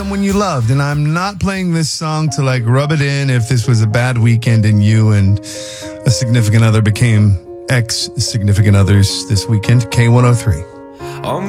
Someone you loved, and I'm not playing this song to like rub it in if this was a bad weekend and you and a significant other became ex-significant others this weekend. K103.